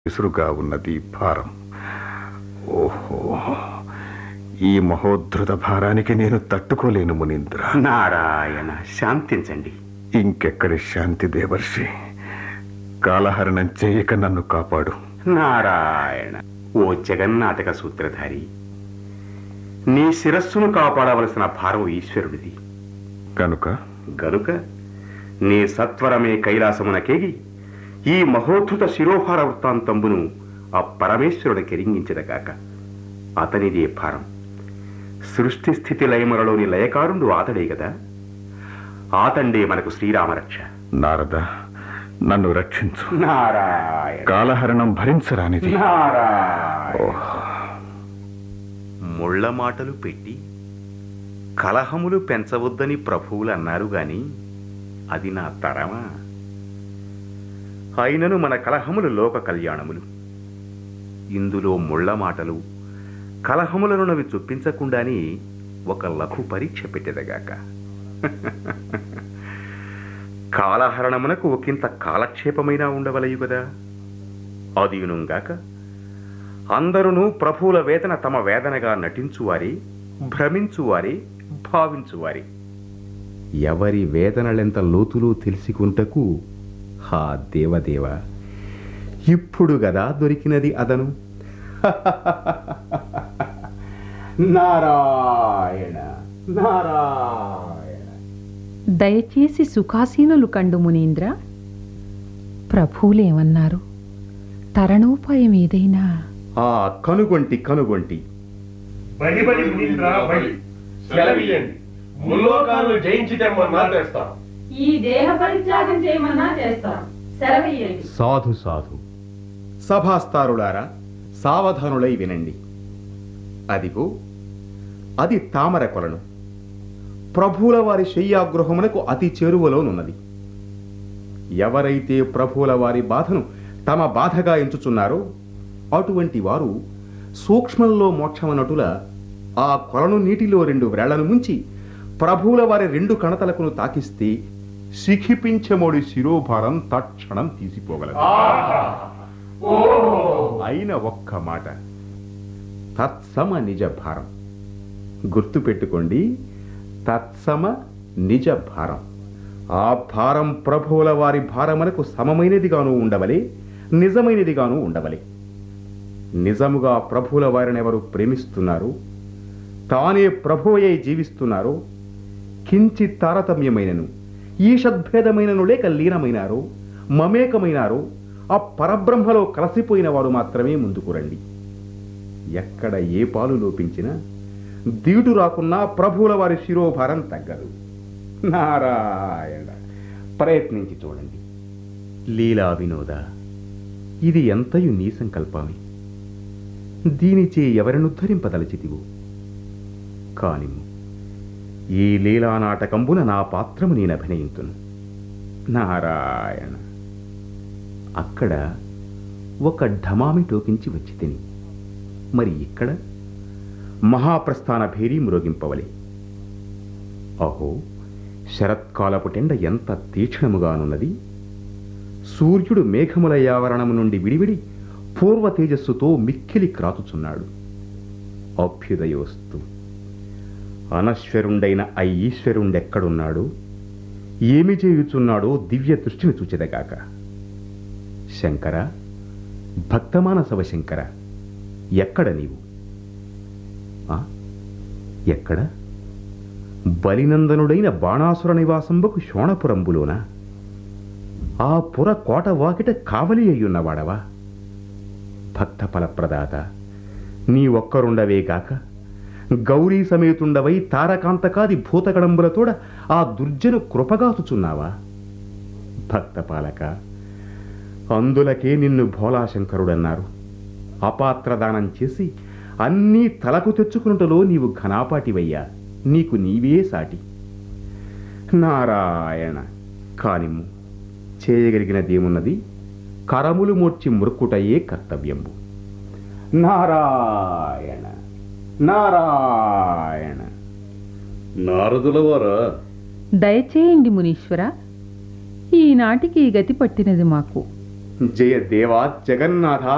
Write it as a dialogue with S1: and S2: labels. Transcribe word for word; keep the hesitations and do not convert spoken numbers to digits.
S1: విసురుగా ఉన్నది భారం. ఓహో, ఈ మహోద్ధృత భారానికి నేను తట్టుకోలేను మునీంద్ర.
S2: నారాయణ, శాంతించండి.
S1: ఇంకెక్కడి శాంతి దేవర్షి. కాలహరణం చేయక నన్ను కాపాడు.
S2: నారాయణ, ఓ జగన్నాటక సూత్రధారి, నీ శిరస్సును కాపాడవలసిన భారం ఈశ్వరుడిది.
S1: కనుక
S2: గనుక నీ సత్వరమే కైలాసమునకేగి ఈ మహోద్ధృత శిరోభార వృత్తాంతంబును ఆ పరమేశ్వరుడు కెరింగించదగాక. అతనిదే భారం. సృష్టి స్థితి లయములలోని లయకారుడు ఆతడే గదా. ఆతండే మనకు శ్రీరామరక్ష.
S1: నారద, నన్ను రక్షించు.
S2: నారాయణ,
S1: కాలహరణం భరించరానిది.
S2: నారాయణ. ముళ్ళ మాటలు పెట్టి కలహములు పెంచవద్దని ప్రభువులు అన్నారు గాని అది నా తరమా? అయినను మన కలహములు లోక కళ్యాణములు. ఇందులో ముళ్ళ మాటలు కలహములనునవి చొప్పించకుండానే ఒక లఘు పరీక్ష పెట్టెదగాక. కాలహరణమునకు ఒకంత కాలక్షేపమైనా ఉండవలయు కదా. అదియునుగాక అందరూ ప్రభువుల వేదన తమ వేదనగా నటించువారే, భ్రమించువారే, భావించువారే. ఎవరి వేదనలెంత లోతులో తెలుసుకుంటకు హా దేవదేవ, ఇప్పుడు గదా దొరికినది అదను. నారాయణ, నారాయణ.
S3: దయచేసి సుఖాసీనులు కండు మునీంద్ర. ప్రభువులేమన్నారు? తరణోపాయం ఏదైనా?
S2: ఆ కనుగొంటి కనుగొంటి
S4: బడి బడి మునీంద్ర బడి. సెలవియండి. ముల్లోకాలను జయించి తెమ్మన్నా తెస్తాం.
S5: ఈ దేహ పరిత్యాగం చేయమన్నా చేస్తాం. సెలవీయండి.
S2: సాధు సాధు. సభాస్తారులారా, సావధానులై వినండి. అదిగో అది తామర కొలను. ప్రభువుల వారి శయ్యాగృహమునకు అతి చేరువలోనున్నది. ఎవరైతే ప్రభువుల వారి బాధను తమ బాధగా ఎంచుచున్నారో అటువంటి వారు సూక్ష్మంలో మోక్షమనటుల ఆ కొలను నీటిలో రెండు వ్రేళ్లను ముంచి ప్రభువుల వారి రెండు కణతలకును తాకిస్తే శిఖిపించమోడి శిరోభారం తక్షణం తీసిపోగలదు. అయిన ఒక్క మాట, తత్సమ నిజ భారం. గుర్తుపెట్టుకోండి, తత్సమ నిజ భారం. ఆ భారం ప్రభువుల వారి భారమునకు సమమైనదిగాను ఉండవలే, నిజమైనదిగాను ఉండవలే. నిజముగా ప్రభువుల వారినెవరు ప్రేమిస్తున్నారు, తానే ప్రభువయ్యై జీవిస్తున్నారో, కించిత్ తారతమ్యమైనను ఈషద్భేదమైనను లేక లీనమైనారో, మమేకమైనారో ఆ పరబ్రహ్మలో కలసిపోయిన వారు మాత్రమే ముందుకు రండి. ఎక్కడ ఏ పాలు లోపించినా దీటు రాకున్నా ప్రభువుల వారి శిరోభారం తగ్గదు. నారాయణ, ప్రయత్నించి చూడండి. లీలా వినోద, ఇది ఎంతయు నీ సంకల్పమే. దీనిచే ఎవరినుద్ధరింపదలచితివు. కానిము, ఈ లీలా నాటకంబున నా పాత్రము నేను అభినయింతును. నారాయణ. అక్కడ ఒక ఢమామి టోకించి వచ్చి తిని, మరి ఇక్కడ మహాప్రస్థాన భేరీ మ్రోగింపవలే. అహో, శరత్కాలపు టెండ ఎంత తీక్షణముగానున్నది. సూర్యుడు మేఘముల యావరణము నుండి విడివిడి పూర్వ తేజస్సుతో మిక్కిలి క్రాతుచున్నాడు. అభ్యుదయోస్తు. అనశ్వరుండైన ఆ ఈశ్వరుండెక్కడున్నాడు, ఏమి చేయుచున్నాడో దివ్య దృష్టిని చూచెదగాక. శంకర, భక్తమానసవ శంకర, ఎక్కడ నీవు? ఎక్కడ? బలినందనుడైన బాణాసుర నివాసంబకు శోణపురంబులోనా? ఆ పుర కోట వాకిట కావలి అయ్యున్నవాడవా? భక్త ఫలప్రదాత, నీ ఒక్కరుండవేగాక గౌరీ సమేతుండవై తారకాంతకాది భూతగణంబులతోడ ఆ దుర్జను కృపగాచుచున్నావా? భక్తపాలక, అందులకే నిన్ను భోలాశంకరుడన్నారు. అపాత్రదానం చేసి అన్నీ తలకు తెచ్చుకున్నటలో నీవు ఘనాపాటివయ్యా. నీకు నీవే సాటి. నారాయణ. కానిమ్ము, చేయగలిగినదేమున్నది? కరములు మోడ్చి మురుక్కుటయే కర్తవ్యంబు. నారాయణ, నారాయణ.
S4: నారదుల వారా?
S3: దయచేయండి మునీశ్వర. ఈనాటికి ఈ గతి పట్టినది మాకు.
S2: జయ దేవా జగన్నాథ